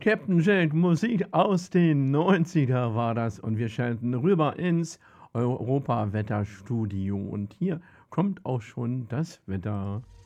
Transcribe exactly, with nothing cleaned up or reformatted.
Captain Jack, Musik aus den neunziger war das und wir schalten rüber ins Europa-Wetterstudio und hier kommt auch schon das Wetter.